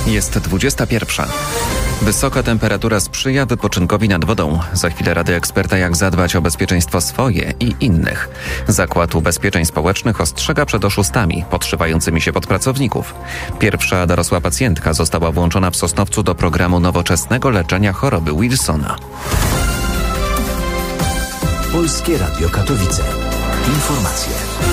Jest 21. Wysoka temperatura sprzyja wypoczynkowi nad wodą. Za chwilę rady eksperta, jak zadbać o bezpieczeństwo swoje i innych. Zakład Ubezpieczeń Społecznych ostrzega przed oszustami podszywającymi się pod pracowników. Pierwsza dorosła pacjentka została włączona w Sosnowcu do programu nowoczesnego leczenia choroby Wilsona. Polskie Radio Katowice. Informacje.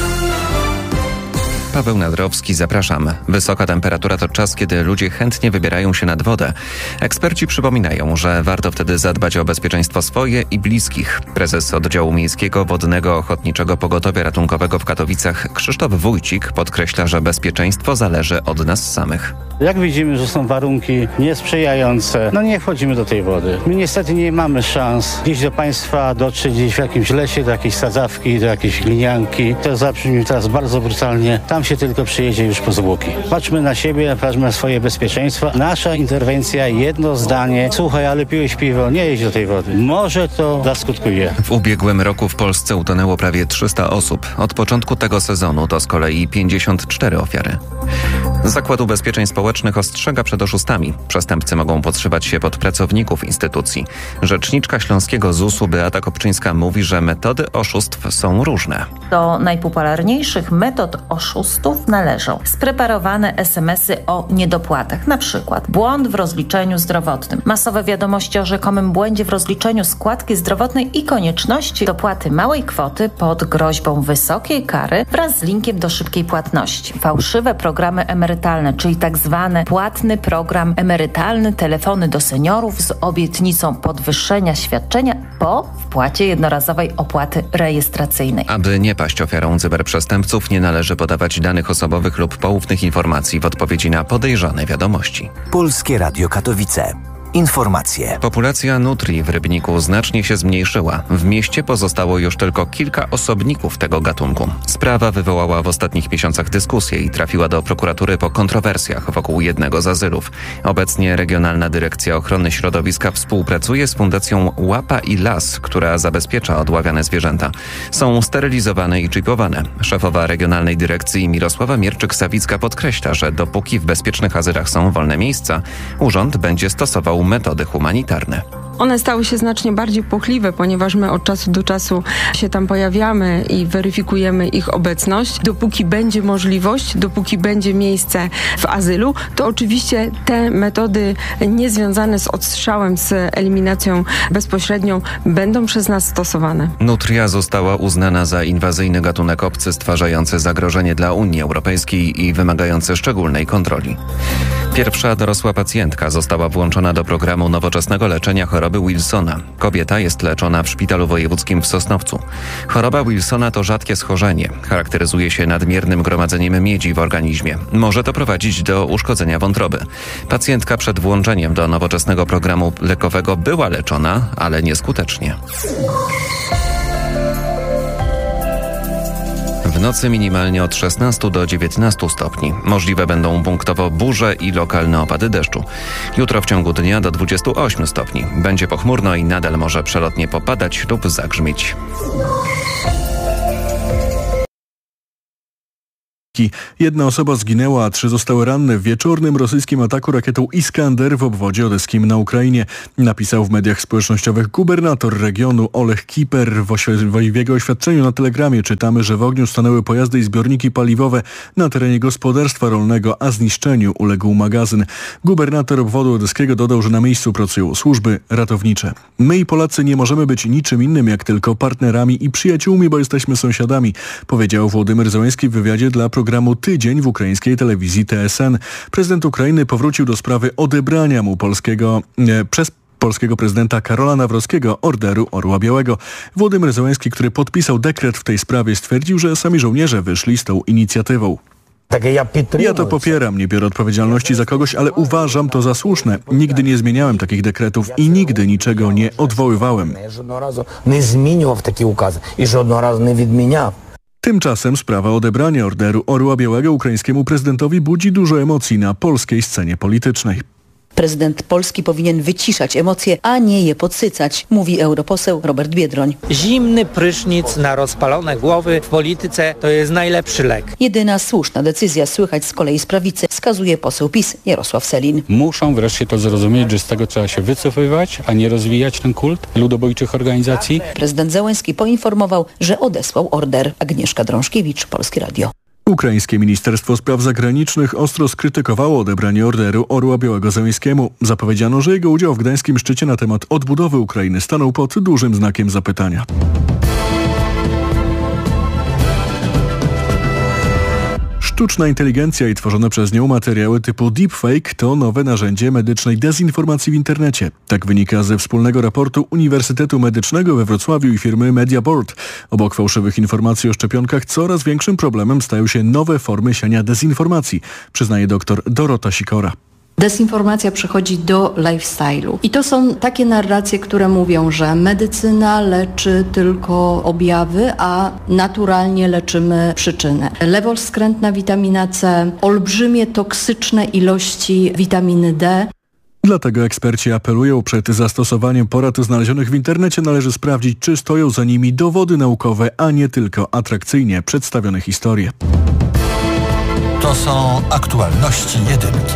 Paweł Nadrowski, zapraszam. Wysoka temperatura to czas, kiedy ludzie chętnie wybierają się nad wodę. Eksperci przypominają, że warto wtedy zadbać o bezpieczeństwo swoje i bliskich. Prezes Oddziału Miejskiego Wodnego Ochotniczego Pogotowia Ratunkowego w Katowicach Krzysztof Wójcik podkreśla, że bezpieczeństwo zależy od nas samych. Jak widzimy, że są warunki niesprzyjające, nie wchodzimy do tej wody. My niestety nie mamy szans gdzieś do państwa dotrzeć, gdzieś w jakimś lesie, do jakiejś sadzawki, do jakiejś glinianki. To zabrzmi teraz bardzo brutalnie. Tam się tylko przyjedzie już po zwłoki. Patrzmy na siebie, patrzmy na swoje bezpieczeństwo. Nasza interwencja, jedno zdanie. Słuchaj, ale piłeś piwo, nie jedź do tej wody. Może to zaskutkuje. W ubiegłym roku w Polsce utonęło prawie 300 osób. Od początku tego sezonu to z kolei 54 ofiary. Zakład Ubezpieczeń Społecznych ostrzega przed oszustami. Przestępcy mogą podszywać się pod pracowników instytucji. Rzeczniczka Śląskiego ZUS-u Beata Kopczyńska mówi, że metody oszustw są różne. Do najpopularniejszych metod oszustów należą spreparowane SMS-y o niedopłatach, na przykład błąd w rozliczeniu zdrowotnym, masowe wiadomości o rzekomym błędzie w rozliczeniu składki zdrowotnej i konieczności dopłaty małej kwoty pod groźbą wysokiej kary wraz z linkiem do szybkiej płatności, fałszywe programy emerytalne, czyli tak zwany płatny program emerytalny, telefony do seniorów z obietnicą podwyższenia świadczenia po wpłacie jednorazowej opłaty rejestracyjnej. Aby nie paść ofiarą cyberprzestępców, nie należy podawać danych osobowych lub poufnych informacji w odpowiedzi na podejrzane wiadomości. Polskie Radio Katowice. Informacje. Populacja nutrii w Rybniku znacznie się zmniejszyła. W mieście pozostało już tylko kilka osobników tego gatunku. Sprawa wywołała w ostatnich miesiącach dyskusję i trafiła do prokuratury po kontrowersjach wokół jednego z azylów. Obecnie Regionalna Dyrekcja Ochrony Środowiska współpracuje z Fundacją Łapa i Las, która zabezpiecza odławiane zwierzęta. Są sterylizowane i czipowane. Szefowa Regionalnej Dyrekcji Mirosława Mierczyk-Sawicka podkreśla, że dopóki w bezpiecznych azylach są wolne miejsca, urząd będzie stosował metody humanitarne. One stały się znacznie bardziej płochliwe, ponieważ my od czasu do czasu się tam pojawiamy i weryfikujemy ich obecność. Dopóki będzie możliwość, dopóki będzie miejsce w azylu, to oczywiście te metody niezwiązane z odstrzałem, z eliminacją bezpośrednią będą przez nas stosowane. Nutria została uznana za inwazyjny gatunek obcy stwarzający zagrożenie dla Unii Europejskiej i wymagający szczególnej kontroli. Pierwsza dorosła pacjentka została włączona do programu nowoczesnego leczenia choroby Wilsona. Kobieta jest leczona w Szpitalu Wojewódzkim w Sosnowcu. Choroba Wilsona to rzadkie schorzenie. Charakteryzuje się nadmiernym gromadzeniem miedzi w organizmie. Może to prowadzić do uszkodzenia wątroby. Pacjentka przed włączeniem do nowoczesnego programu lekowego była leczona, ale nieskutecznie. W nocy minimalnie od 16 do 19 stopni. Możliwe będą punktowo burze i lokalne opady deszczu. Jutro w ciągu dnia do 28 stopni. Będzie pochmurno i nadal może przelotnie popadać lub zagrzmieć. Jedna osoba zginęła, a 3 zostały ranne w wieczornym rosyjskim ataku rakietą Iskander w obwodzie odeskim na Ukrainie. Napisał w mediach społecznościowych gubernator regionu Olech Kiper. W jego oświadczeniu na Telegramie czytamy, że w ogniu stanęły pojazdy i zbiorniki paliwowe na terenie gospodarstwa rolnego, a zniszczeniu uległ magazyn. Gubernator obwodu odeskiego dodał, że na miejscu pracują służby ratownicze. My i Polacy nie możemy być niczym innym jak tylko partnerami i przyjaciółmi, bo jesteśmy sąsiadami, powiedział Wołodymyr Zełenski w wywiadzie dla programu Tydzień w ukraińskiej telewizji TSN. Prezydent Ukrainy powrócił do sprawy odebrania mu przez polskiego prezydenta Karola Nawrockiego orderu Orła Białego. Wołodymyr Zełenski, który podpisał dekret w tej sprawie, stwierdził, że sami żołnierze wyszli z tą inicjatywą. Ja to popieram, nie biorę odpowiedzialności za kogoś, ale uważam to za słuszne. Nigdy nie zmieniałem takich dekretów i nigdy niczego nie odwoływałem. Tymczasem sprawa odebrania orderu Orła Białego ukraińskiemu prezydentowi budzi dużo emocji na polskiej scenie politycznej. Prezydent Polski powinien wyciszać emocje, a nie je podsycać, mówi europoseł Robert Biedroń. Zimny prysznic na rozpalone głowy w polityce to jest najlepszy lek. Jedyna słuszna decyzja, słychać z kolei z prawicy, wskazuje poseł PiS Jarosław Sellin. Muszą wreszcie to zrozumieć, że z tego trzeba się wycofywać, a nie rozwijać ten kult ludobójczych organizacji. Prezydent Zełenski poinformował, że odesłał order. Agnieszka Drążkiewicz, Polskie Radio. Ukraińskie Ministerstwo Spraw Zagranicznych ostro skrytykowało odebranie orderu Orła Białego Zełenskiemu. Zapowiedziano, że jego udział w gdańskim szczycie na temat odbudowy Ukrainy stanął pod dużym znakiem zapytania. Sztuczna inteligencja i tworzone przez nią materiały typu deepfake to nowe narzędzie medycznej dezinformacji w internecie. Tak wynika ze wspólnego raportu Uniwersytetu Medycznego we Wrocławiu i firmy Mediaboard. Obok fałszywych informacji o szczepionkach coraz większym problemem stają się nowe formy siania dezinformacji, przyznaje dr Dorota Sikora. Dezinformacja przechodzi do lifestyle'u. I to są takie narracje, które mówią, że medycyna leczy tylko objawy, a naturalnie leczymy przyczynę. Lewoskrętna witamina C, olbrzymie toksyczne ilości witaminy D. Dlatego eksperci apelują, przed zastosowaniem porad znalezionych w internecie należy sprawdzić, czy stoją za nimi dowody naukowe, a nie tylko atrakcyjnie przedstawione historie. To są aktualności jedynki.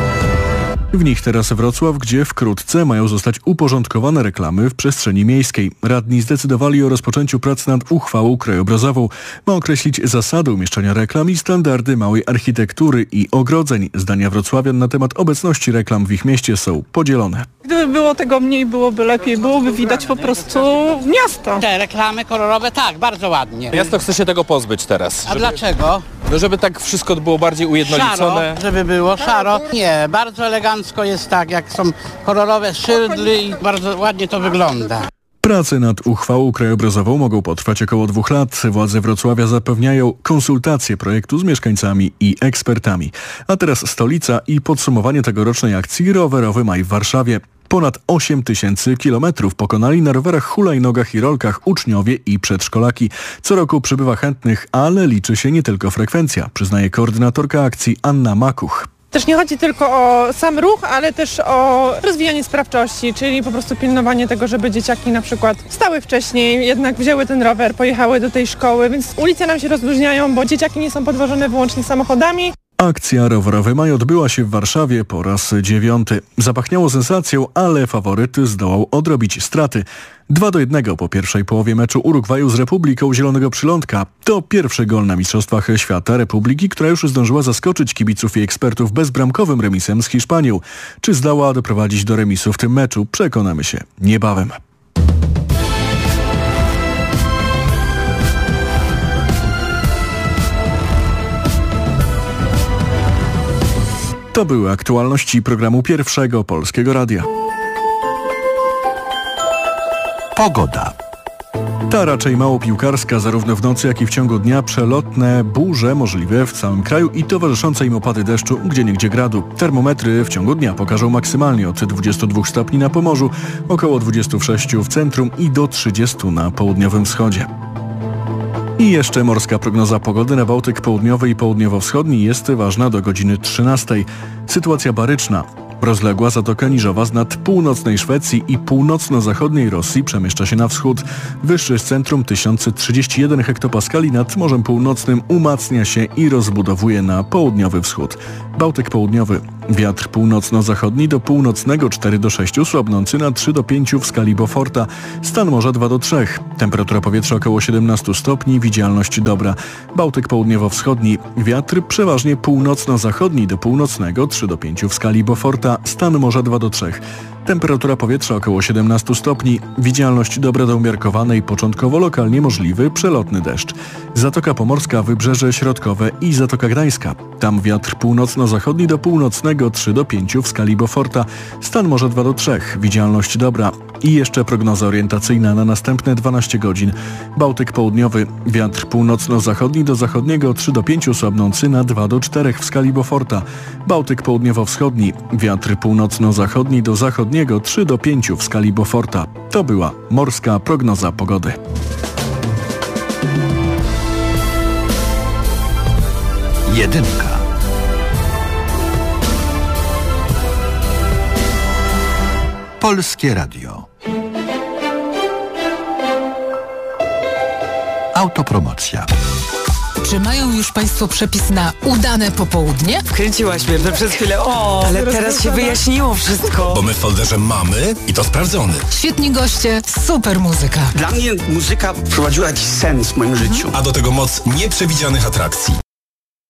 W nich teraz Wrocław, gdzie wkrótce mają zostać uporządkowane reklamy w przestrzeni miejskiej. Radni zdecydowali o rozpoczęciu prac nad uchwałą krajobrazową. Ma określić zasady umieszczania reklam i standardy małej architektury i ogrodzeń. Zdania wrocławian na temat obecności reklam w ich mieście są podzielone. Gdyby było tego mniej, byłoby lepiej, byłoby widać po prostu miasto. Te reklamy kolorowe, tak, bardzo ładnie. Miasto chce się tego pozbyć teraz. A dlaczego? No żeby tak wszystko było bardziej ujednolicone. Szaro, żeby było szaro. Nie, bardzo elegancko jest tak, jak są kolorowe szyldry i bardzo ładnie to wygląda. Prace nad uchwałą krajobrazową mogą potrwać około 2 lat. Władze Wrocławia zapewniają konsultacje projektu z mieszkańcami i ekspertami. A teraz stolica i podsumowanie tegorocznej akcji Rowerowy Maj w Warszawie. Ponad 8 000 kilometrów pokonali na rowerach, hulajnogach i rolkach uczniowie i przedszkolaki. Co roku przybywa chętnych, ale liczy się nie tylko frekwencja, przyznaje koordynatorka akcji Anna Makuch. Też nie chodzi tylko o sam ruch, ale też o rozwijanie sprawczości, czyli po prostu pilnowanie tego, żeby dzieciaki na przykład wstały wcześniej, jednak wzięły ten rower, pojechały do tej szkoły, więc ulice nam się rozluźniają, bo dzieciaki nie są podwożone wyłącznie samochodami. Akcja Rowerowy Maj odbyła się w Warszawie po raz 9. Zapachniało sensacją, ale faworyt zdołał odrobić straty. 2-1 po pierwszej połowie meczu Urugwaju z Republiką Zielonego Przylądka. To pierwszy gol na Mistrzostwach Świata Republiki, która już zdążyła zaskoczyć kibiców i ekspertów bezbramkowym remisem z Hiszpanią. Czy zdoła doprowadzić do remisu w tym meczu? Przekonamy się niebawem. To były aktualności programu Pierwszego Polskiego Radia. Pogoda. Ta raczej mało piłkarska, zarówno w nocy, jak i w ciągu dnia. Przelotne burze możliwe w całym kraju i towarzyszące im opady deszczu, gdzieniegdzie gradu. Termometry w ciągu dnia pokażą maksymalnie od 22 stopni na Pomorzu, około 26 w centrum i do 30 na południowym wschodzie. I jeszcze morska prognoza pogody na Bałtyk południowy i południowo-wschodni jest ważna do godziny 13. Sytuacja baryczna. Rozległa Zatoka Niżowa z nad północnej Szwecji i północno-zachodniej Rosji przemieszcza się na wschód. Wyższy z centrum 1031 hektopaskali nad Morzem Północnym umacnia się i rozbudowuje na południowy wschód. Bałtyk południowy. Wiatr północno-zachodni do północnego 4 do 6, słabnący na 3 do 5 w skali Beauforta. Stan morza 2 do 3. Temperatura powietrza około 17 stopni, widzialność dobra. Bałtyk południowo-wschodni. Wiatr przeważnie północno-zachodni do północnego 3 do 5 w skali Beauforta. Stan morza 2 do 3. Temperatura powietrza około 17 stopni, widzialność dobra do umiarkowanej, początkowo lokalnie możliwy przelotny deszcz. Zatoka Pomorska, Wybrzeże Środkowe i Zatoka Gdańska. Tam wiatr północno-zachodni do północnego 3 do 5 w skali Beauforta. Stan morza 2 do 3, widzialność dobra. I jeszcze prognoza orientacyjna na następne 12 godzin. Bałtyk południowy, wiatr północno-zachodni do zachodniego 3 do 5, słabnący na 2 do 4 w skali Beauforta. Bałtyk południowo-wschodni, wiatr północno-zachodni do zachodniego 3 do 5 w skali Beauforta. To była morska prognoza pogody. Jedynka. Polskie Radio. Autopromocja. Czy mają już Państwo przepis na udane popołudnie? Wkręciłaś mnie przez chwilę. Ale teraz się wyjaśniło wszystko. Bo my w folderze mamy i to sprawdzony. Świetni goście, super muzyka. Dla mnie muzyka wprowadziła jakiś sens w moim życiu. A do tego moc nieprzewidzianych atrakcji.